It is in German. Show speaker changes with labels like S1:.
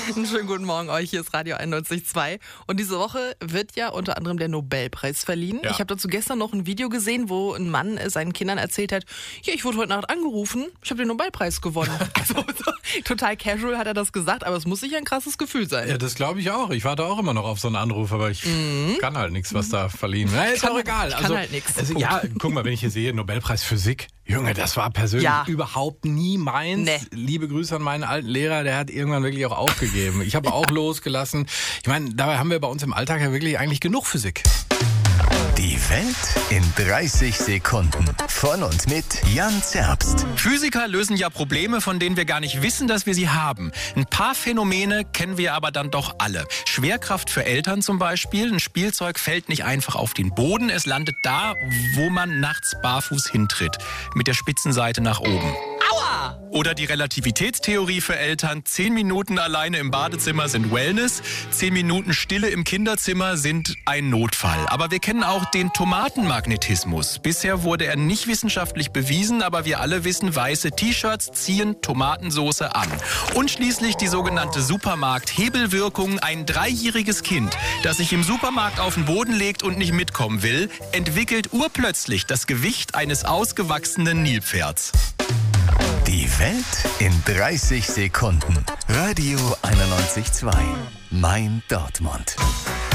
S1: Einen schönen guten Morgen euch, hier ist Radio 91.2. Und diese Woche wird ja unter anderem der Nobelpreis verliehen.
S2: Ja.
S1: Ich habe dazu gestern noch ein Video gesehen, wo ein Mann seinen Kindern erzählt hat, ja, ich wurde heute Nacht angerufen, ich habe den Nobelpreis gewonnen. Also so, total casual hat er das gesagt, aber es muss sicher ein krasses Gefühl sein.
S2: Ja, das glaube ich auch. Ich warte auch immer noch auf so einen Anruf, aber ich kann halt nichts, was da verliehen. Na, ist auch egal.
S1: Ich kann halt nichts.
S2: Also, ja, guck mal, wenn ich hier sehe, Nobelpreis Physik. Junge, das war persönlich überhaupt nie meins.
S1: Nee.
S2: Liebe Grüße an meinen alten Lehrer, der hat irgendwann wirklich auch aufgegeben. Ich habe auch losgelassen. Ich meine, dabei haben wir bei uns im Alltag ja wirklich eigentlich genug Physik.
S3: Die Welt in 30 Sekunden. Von und mit Jan Zerbst.
S4: Physiker lösen ja Probleme, von denen wir gar nicht wissen, dass wir sie haben. Ein paar Phänomene kennen wir aber dann doch alle. Schwerkraft für Eltern zum Beispiel. Ein Spielzeug fällt nicht einfach auf den Boden. Es landet da, wo man nachts barfuß hintritt. Mit der Spitzenseite nach oben. Aua! Oder die Relativitätstheorie für Eltern. 10 Minuten alleine im Badezimmer sind Wellness. 10 Minuten Stille im Kinderzimmer sind ein Notfall. Aber wir kennen auch den Tomatenmagnetismus. Bisher wurde er nicht wissenschaftlich bewiesen, aber wir alle wissen, weiße T-Shirts ziehen Tomatensauce an. Und schließlich die sogenannte Supermarkt-Hebelwirkung. Ein 3-jähriges Kind, das sich im Supermarkt auf den Boden legt und nicht mitkommen will, entwickelt urplötzlich das Gewicht eines ausgewachsenen Nilpferds.
S3: Die Welt in 30 Sekunden. Radio 91.2. Mein Dortmund.